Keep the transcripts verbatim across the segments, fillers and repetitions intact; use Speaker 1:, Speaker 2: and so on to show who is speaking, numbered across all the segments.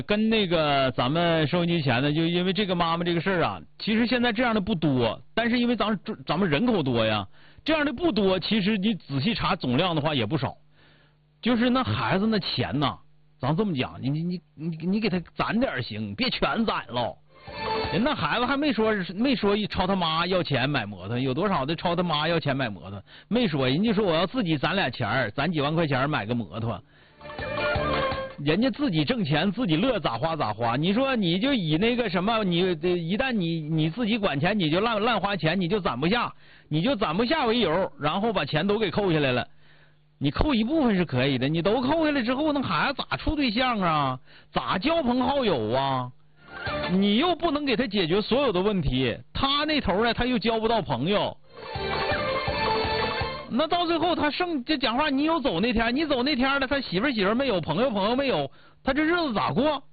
Speaker 1: 跟那个咱们收音机前的，就因为这个妈妈这个事儿啊，其实现在这样的不多，但是因为咱咱们人口多呀，这样的不多，其实你仔细查总量的话也不少。就是那孩子那钱呐，咱这么讲，你你你你你给他攒点行，别全攒了。人那孩子还没说没说朝他妈要钱买摩托，有多少的朝他妈要钱买摩托？没说，人家说我要自己攒俩钱攒几万块钱买个摩托。人家自己挣钱，自己乐咋花咋花。你说你就以那个什么，你一旦你你自己管钱，你就乱乱花钱，你就攒不下，你就攒不下为由，然后把钱都给扣下来了。你扣一部分是可以的，你都扣下来之后，那孩子咋处对象啊？咋交朋好友啊？你又不能给他解决所有的问题，他那头呢他又交不到朋友。那到最后他剩这讲话，你有走那天，你走那天了，他媳妇媳妇没有，朋友朋友没有，他这日子咋过？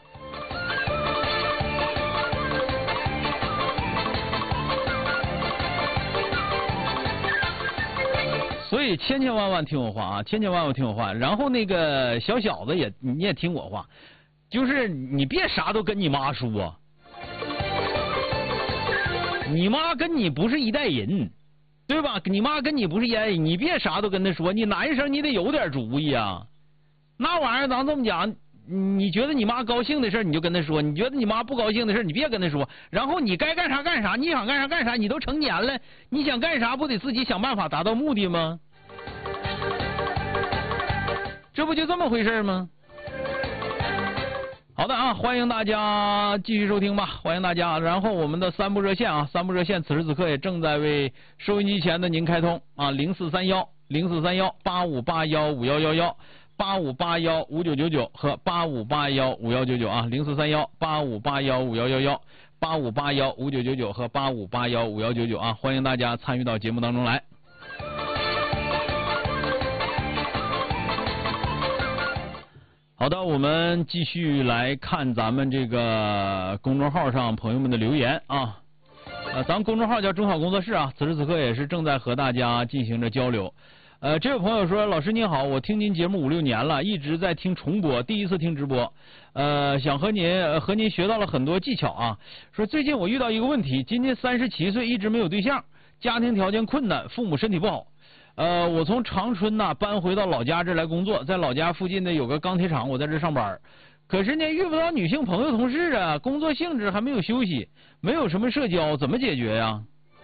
Speaker 1: 所以千千万万听我话啊，千千万万听我话。然后那个小小子也你也听我话，就是你别啥都跟你妈说，你妈跟你不是一代人。对吧？你妈跟你不是一代人，你别啥都跟她说。你男生你得有点主意啊。那玩意儿咱这么讲，你觉得你妈高兴的事你就跟她说，你觉得你妈不高兴的事你别跟她说。然后你该干啥干啥，你想干啥干啥，你都成年了，你想干啥不得自己想办法达到目的吗？这不就这么回事吗？好的啊，欢迎大家继续收听吧，欢迎大家。然后我们的三部热线啊，三部热线此时此刻也正在为收音机前的您开通啊，零四三幺零四三幺八五八幺五幺幺幺八五八幺五九九九和八五八幺五幺九九啊，零四三幺八五八幺五幺幺幺八五八幺五九九九和八五八幺五幺九九啊，欢迎大家参与到节目当中来。好的，我们继续来看咱们这个公众号上朋友们的留言啊。呃，咱们公众号叫中考工作室啊，此时此刻也是正在和大家进行着交流。呃，这位朋友说，老师您好，我听您节目五六年了，一直在听重播，第一次听直播，呃，想和您、呃、和您学到了很多技巧啊。说最近我遇到一个问题，今年三十七岁，一直没有对象，家庭条件困难，父母身体不好。呃，我从长春呐搬回到老家这来工作，在老家附近呢有个钢铁厂，我在这上班。可是呢遇不到女性朋友同事啊，工作性质还没有休息，没有什么社交，怎么解决呀？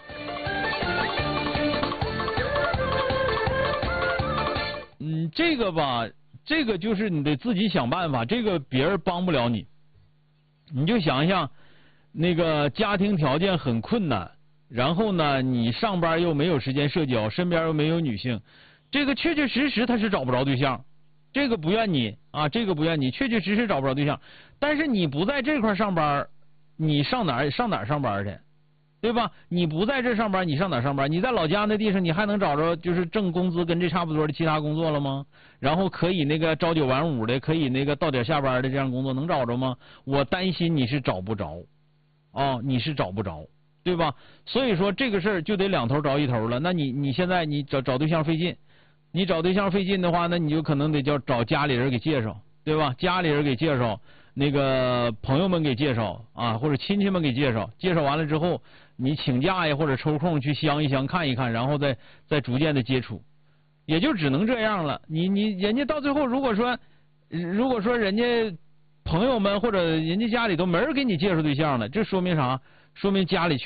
Speaker 1: 嗯，这个吧，这个就是你得自己想办法，这个别人帮不了你。你就想一想，那个家庭条件很困难。然后呢，你上班又没有时间社交，身边又没有女性，这个确确实实他是找不着对象，这个不怨你啊，这个不怨你，确确实实找不着对象。但是你不在这块上班，你上哪儿上哪儿上班去，对吧？你不在这上班，你上哪儿上班？你在老家那地方，你还能找着就是挣工资跟这差不多的其他工作了吗？然后可以那个朝九晚五的，可以那个到点下班的这样工作，能找着吗？我担心你是找不着，哦，你是找不着。对吧？所以说这个事儿就得两头着一头了。那你你现在你找找对象费劲，你找对象费劲的话，那你就可能得叫找家里人给介绍，对吧？家里人给介绍，那个朋友们给介绍啊，或者亲戚们给介绍。介绍完了之后，你请假呀，或者抽空去相一相，看一看，然后再再逐渐的接触，也就只能这样了。你你人家到最后，如果说如果说人家朋友们或者人家家里都没人给你介绍对象了，这说明啥？说明家里